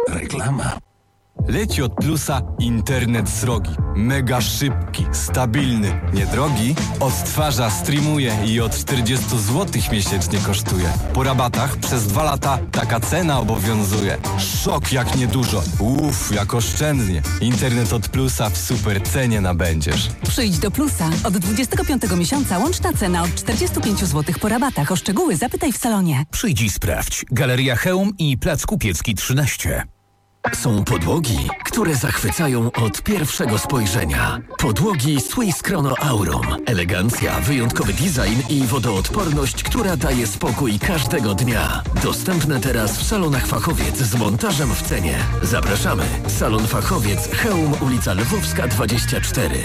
Reklama. Leci od Plusa internet srogi. Mega szybki, stabilny, niedrogi. Odtwarza, streamuje i od 40 zł miesięcznie kosztuje. Po rabatach przez 2 lata taka cena obowiązuje. Szok jak niedużo. Jak oszczędnie. Internet od Plusa w super cenie nabędziesz. Przyjdź do Plusa. Od 25 miesiąca łączna cena od 45 zł po rabatach. O szczegóły zapytaj w salonie. Przyjdź i sprawdź. Galeria Chełm i Plac Kupiecki 13. Są podłogi, które zachwycają od pierwszego spojrzenia. Podłogi Swiss Chrono Aurum. Elegancja, wyjątkowy design i wodoodporność, która daje spokój każdego dnia. Dostępne teraz w salonach Fachowiec z montażem w cenie. Zapraszamy. Salon Fachowiec, Chełm, ulica Lwowska 24.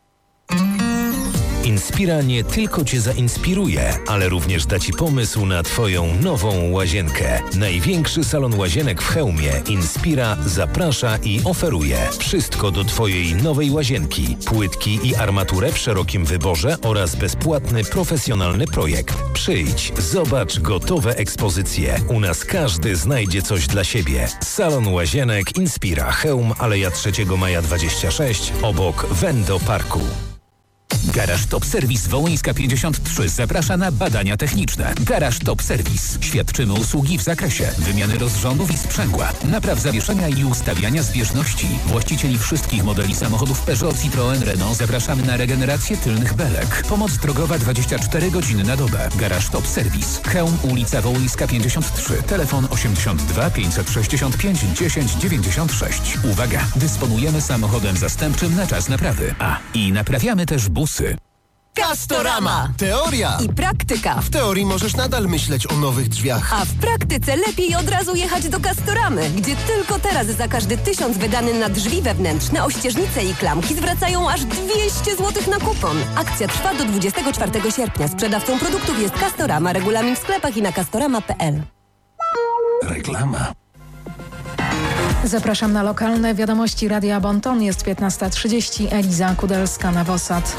Inspira nie tylko Cię zainspiruje, ale również da Ci pomysł na Twoją nową łazienkę. Największy salon łazienek w Chełmie Inspira zaprasza i oferuje wszystko do Twojej nowej łazienki. Płytki i armaturę w szerokim wyborze oraz bezpłatny, profesjonalny projekt. Przyjdź, zobacz gotowe ekspozycje. U nas każdy znajdzie coś dla siebie. Salon łazienek Inspira Chełm, Aleja 3 Maja 26, obok Wendo Parku. Garaż Top Service Wołyńska 53 zaprasza na badania techniczne. Garaż Top Service. Świadczymy usługi w zakresie wymiany rozrządów i sprzęgła, napraw zawieszenia i ustawiania zbieżności. Właścicieli wszystkich modeli samochodów Peugeot, Citroën, Renault zapraszamy na regenerację tylnych belek. Pomoc drogowa 24 godziny na dobę. Garaż Top Service. Chełm, ulica Wołyńska 53. Telefon 82 565 10 96. Uwaga! Dysponujemy samochodem zastępczym na czas naprawy. I naprawiamy też busy. Castorama. Teoria I praktyka. W teorii możesz nadal myśleć o nowych drzwiach. A w praktyce lepiej od razu jechać do Castoramy, gdzie tylko teraz za każdy 1000 wydany na drzwi wewnętrzne, ościeżnice i klamki zwracają aż 200 zł na kupon. Akcja trwa do 24 sierpnia. Sprzedawcą produktów jest Castorama. Regulamin w sklepach i na castorama.pl. Reklama. Zapraszam na lokalne wiadomości Radia Bonton. Jest 15:30. Eliza Kudelska-Nawosat.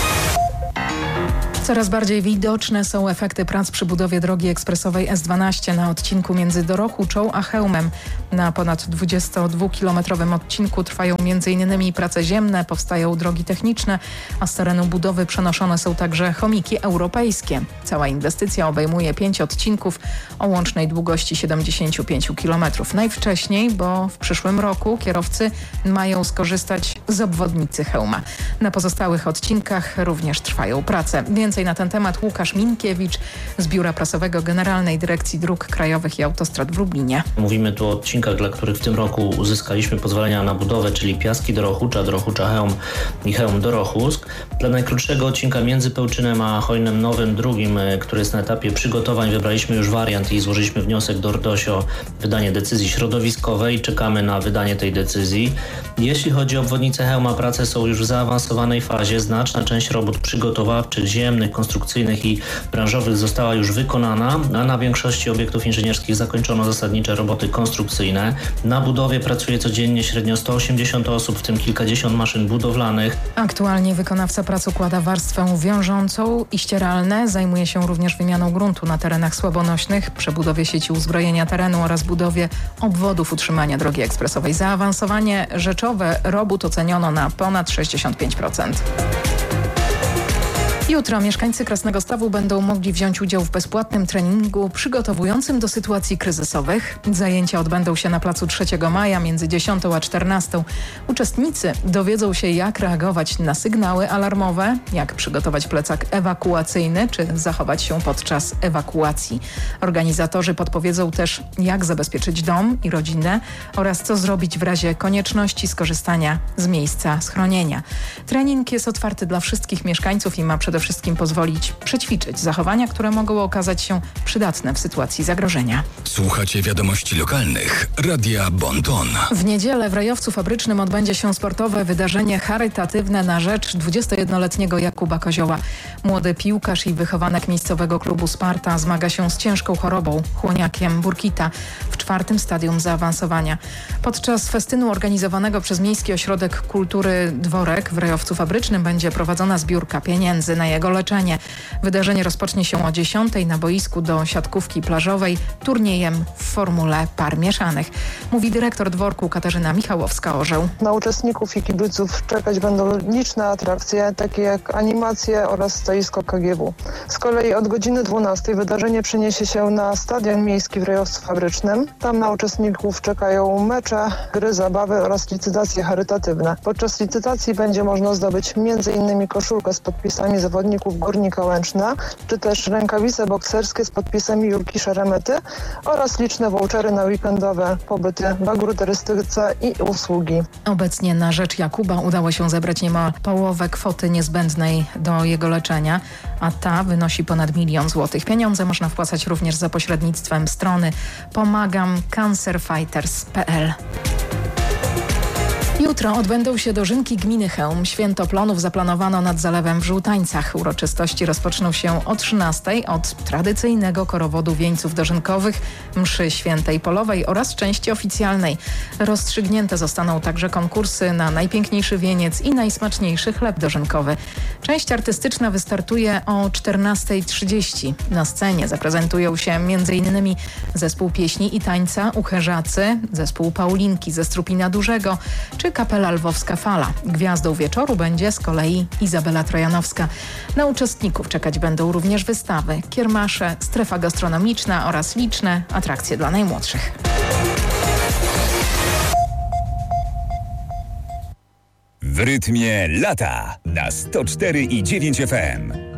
Coraz bardziej widoczne są efekty prac przy budowie drogi ekspresowej S12 na odcinku między Dorohuczą a Chełmem. Na ponad 22-kilometrowym odcinku trwają m.in. prace ziemne, powstają drogi techniczne, a z terenu budowy przenoszone są także chomiki europejskie. Cała inwestycja obejmuje 5 odcinków o łącznej długości 75 km. Najwcześniej, bo w przyszłym roku kierowcy mają skorzystać z obwodnicy Chełma. Na pozostałych odcinkach również trwają prace. Więcej na ten temat Łukasz Minkiewicz z Biura Prasowego Generalnej Dyrekcji Dróg Krajowych i Autostrad w Lublinie. Mówimy tu o odcinkach, dla których w tym roku uzyskaliśmy pozwolenia na budowę, czyli Piaski Dorohucza, Dorohucza-Chełm i Chełm-Dorohusk. Dla najkrótszego odcinka między Pełczynem a Chojnem Nowym drugim, który jest na etapie przygotowań, wybraliśmy już wariant i złożyliśmy wniosek do RDOŚ o wydanie decyzji środowiskowej. Czekamy na wydanie tej decyzji. Jeśli chodzi o obwodnicę Chełma, prace są już w zaawansowanej fazie. Znaczna część robót przygotowawczych, ziemnych, konstrukcyjnych i branżowych została już wykonana, a na większości obiektów inżynierskich zakończono zasadnicze roboty konstrukcyjne. Na budowie pracuje codziennie średnio 180 osób, w tym kilkadziesiąt maszyn budowlanych. Aktualnie wykonawca prac układa warstwę wiążącą i ścieralne. Zajmuje się również wymianą gruntu na terenach słabonośnych, przebudowie sieci uzbrojenia terenu oraz budowie obwodów utrzymania drogi ekspresowej. Zaawansowanie rzeczowe robót oceniono na ponad 65%. Jutro mieszkańcy Krasnego-Stawu będą mogli wziąć udział w bezpłatnym treningu przygotowującym do sytuacji kryzysowych. Zajęcia odbędą się na placu 3 Maja między 10 a 14. Uczestnicy dowiedzą się, jak reagować na sygnały alarmowe, jak przygotować plecak ewakuacyjny czy zachować się podczas ewakuacji. Organizatorzy podpowiedzą też, jak zabezpieczyć dom i rodzinę oraz co zrobić w razie konieczności skorzystania z miejsca schronienia. Trening jest otwarty dla wszystkich mieszkańców i ma przede wszystkim pozwolić przećwiczyć zachowania, które mogą okazać się przydatne w sytuacji zagrożenia. Słuchacie wiadomości lokalnych. Radia Bonton. W niedzielę w Rejowcu Fabrycznym odbędzie się sportowe wydarzenie charytatywne na rzecz 21-letniego Jakuba Kozioła. Młody piłkarz i wychowanek miejscowego klubu Sparta zmaga się z ciężką chorobą, chłoniakiem burkita. W 4. stadium zaawansowania. Podczas festynu organizowanego przez Miejski Ośrodek Kultury Dworek w Rejowcu Fabrycznym będzie prowadzona zbiórka pieniędzy na jego leczenie. Wydarzenie rozpocznie się o 10:00 na boisku do siatkówki plażowej turniejem w formule par mieszanych. Mówi dyrektor dworku Katarzyna Michałowska-Orzeł. Na uczestników i kibiców czekać będą liczne atrakcje, takie jak animacje oraz stoisko KGW. Z kolei od godziny 12:00 wydarzenie przeniesie się na Stadion Miejski w Rejowcu Fabrycznym. Tam na uczestników czekają mecze, gry, zabawy oraz licytacje charytatywne. Podczas licytacji będzie można zdobyć m.in. koszulkę z podpisami zawodników Górnika Łęczna, czy też rękawice bokserskie z podpisami Julki Szeremety oraz liczne vouchery na weekendowe pobyty w agroturystyce i usługi. Obecnie na rzecz Jakuba udało się zebrać niemal połowę kwoty niezbędnej do jego leczenia, a ta wynosi ponad 1 000 000 złotych. Pieniądze można wpłacać również za pośrednictwem strony pomagamcancerfighters.pl. Jutro odbędą się dożynki gminy Chełm. Święto Plonów zaplanowano nad Zalewem w Żółtańcach. Uroczystości rozpoczną się o 13:00 od tradycyjnego korowodu wieńców dożynkowych, mszy świętej polowej oraz części oficjalnej. Rozstrzygnięte zostaną także konkursy na najpiękniejszy wieniec i najsmaczniejszy chleb dożynkowy. Część artystyczna wystartuje o 14:30. Na scenie zaprezentują się m.in. zespół pieśni i tańca Ucherzacy, zespół Paulinki ze Strupina Dużego czy kapela Lwowska Fala. Gwiazdą wieczoru będzie z kolei Izabela Trojanowska. Na uczestników czekać będą również wystawy, kiermasze, strefa gastronomiczna oraz liczne atrakcje dla najmłodszych. W rytmie lata na 104,9 FM.